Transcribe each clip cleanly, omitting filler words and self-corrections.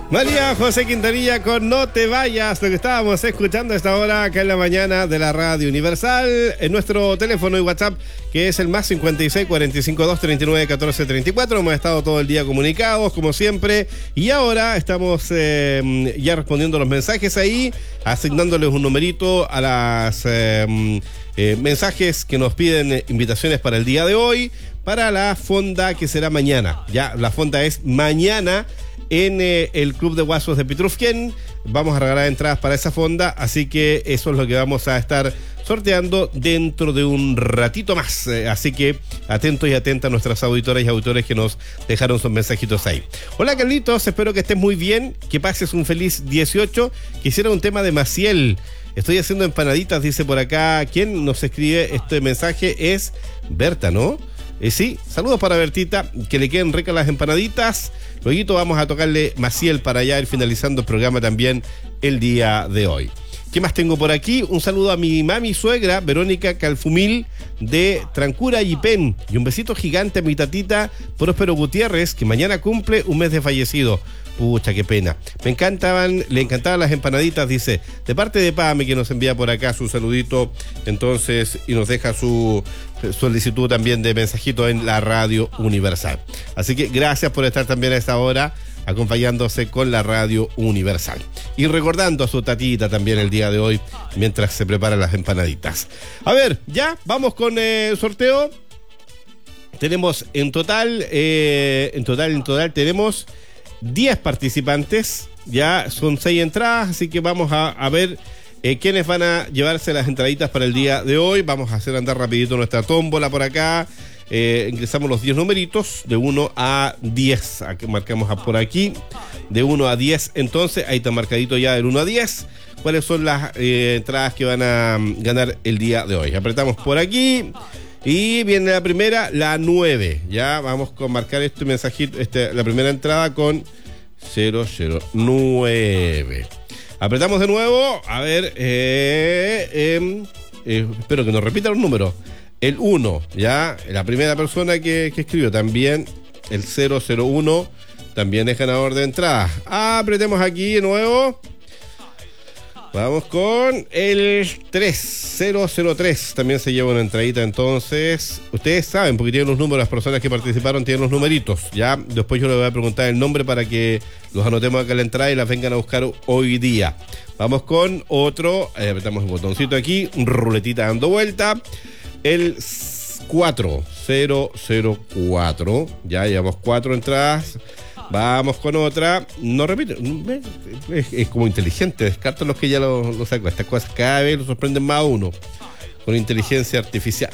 María José Quintanilla con No Te Vayas, lo que estábamos escuchando a esta hora acá en la mañana de la Radio Universal, en nuestro teléfono y WhatsApp, que es el más 56 45 2 39 14 34. Hemos estado todo el día comunicados, como siempre, y ahora estamos ya respondiendo los mensajes ahí, asignándoles un numerito a las mensajes que nos piden invitaciones para el día de hoy, para la fonda que será mañana. Ya, la fonda es mañana en el Club de Guasos de Pitrufquén. Vamos a regalar entradas para esa fonda, así que eso es lo que vamos a estar sorteando dentro de un ratito más. Así que atentos y atentas a nuestras auditoras y auditores que nos dejaron sus mensajitos ahí. Hola Carlitos, espero que estés muy bien, que pases un feliz 18. Quisiera un tema de Maciel. Estoy haciendo empanaditas, dice por acá. ¿Quién nos escribe este mensaje? Es Berta, ¿no? Sí, saludos para Bertita, que le queden ricas las empanaditas. Luego vamos a tocarle Maciel para ya ir finalizando el programa también el día de hoy. ¿Qué más tengo por aquí? Un saludo a mi mami suegra, Verónica Calfumil, de Trancura y Pen. Y un besito gigante a mi tatita, Próspero Gutiérrez, que mañana cumple un mes de fallecido. Pucha, qué pena. Le encantaban las empanaditas, dice, de parte de Pame, que nos envía por acá su saludito, entonces, y nos deja su solicitud también de mensajito en la Radio Universal. Así que gracias por estar también a esta hora acompañándose con la Radio Universal. Y recordando a su tatita también el día de hoy, mientras se preparan las empanaditas. A ver, ya, vamos con el sorteo. Tenemos en total tenemos 10 participantes, ya son 6 entradas, así que vamos a ver quiénes van a llevarse las entraditas para el día de hoy. Vamos a hacer andar rapidito nuestra tómbola por acá. Ingresamos los 10 numeritos de 1 a 10. Aquí marcamos por aquí de 1 a 10. Entonces ahí está marcadito ya del 1 a 10 cuáles son las entradas que van a ganar el día de hoy. Apretamos por aquí y viene la primera, la 9. Ya vamos con marcar este mensajito, la primera entrada con 009. Apretamos de nuevo, a ver, espero que nos repita los números. El 1, ya, la primera persona que escribió también, el 001, también es ganador de entrada. Apretemos aquí de nuevo. Vamos con el 3003, también se lleva una entradita. Entonces, ustedes saben, porque tienen los números, las personas que participaron tienen los numeritos, ya. Después yo les voy a preguntar el nombre para que los anotemos acá en la entrada y las vengan a buscar hoy día. Vamos con otro, apretamos el botoncito aquí, ruletita dando vuelta. El 4004, ya llevamos 4 entradas. Vamos con otra. No repito, es como inteligente. Descarto los que ya lo saco. Estas cosas cada vez lo sorprenden más a uno con inteligencia artificial.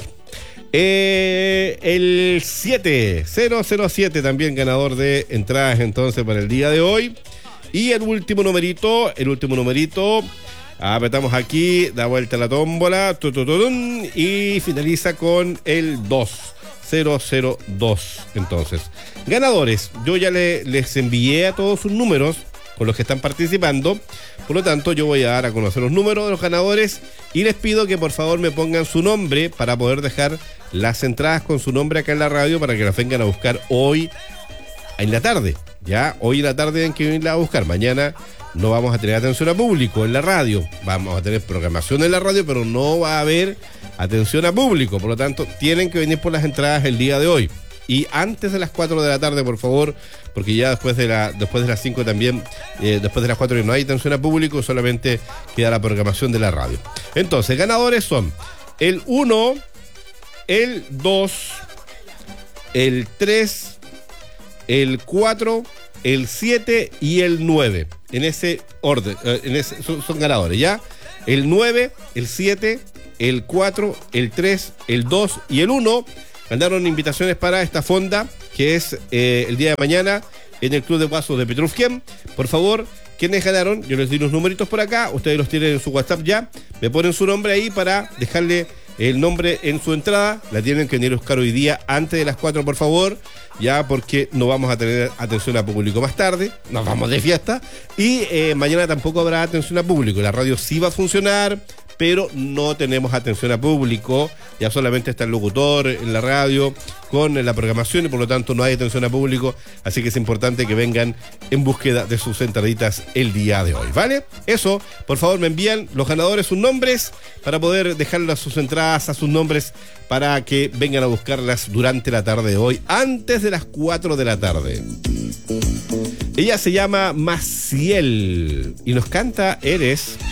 El 7007 también ganador de entradas entonces para el día de hoy. Y el último numerito, apretamos aquí, da vuelta la tómbola y finaliza con el 2002. Entonces, ganadores, yo ya les envié a todos sus números con los que están participando. Por lo tanto, yo voy a dar a conocer los números de los ganadores y les pido que por favor me pongan su nombre para poder dejar las entradas con su nombre acá en la radio para que las vengan a buscar hoy en la tarde. Ya, hoy en la tarde tienen que venirla a buscar. Mañana no vamos a tener atención a público en la radio. Vamos a tener programación en la radio, pero no va a haber atención a público. Por lo tanto, tienen que venir por las entradas el día de hoy. Y antes de las 4 de la tarde, por favor, porque ya después de las 5 también, después de las 4 no hay atención a público, solamente queda la programación de la radio. Entonces, ganadores son el 1, el 2, el 3, el 4, el 7 y el 9. En ese orden, son ganadores, ¿ya? El 9, el 7, el 4, el 3, el 2 y el 1 ganaron invitaciones para esta fonda, que es el día de mañana en el Club de Guasos de Pitrufquén. Por favor, ¿quiénes ganaron? Yo les di unos numeritos por acá, ustedes los tienen en su WhatsApp ya. Me ponen su nombre ahí para dejarle el nombre en su entrada. La tienen que venir a buscar hoy día antes de las 4, por favor, ya, porque no vamos a tener atención a público más tarde, nos vamos de fiesta y mañana tampoco habrá atención a público. La radio sí va a funcionar, pero no tenemos atención a público, ya solamente está el locutor en la radio con la programación y por lo tanto no hay atención a público, así que es importante que vengan en búsqueda de sus entraditas el día de hoy, ¿vale? Eso, por favor me envían los ganadores sus nombres para poder dejarlas sus entradas a sus nombres para que vengan a buscarlas durante la tarde de hoy, antes de las 4 de la tarde. Ella se llama Maciel y nos canta Eres.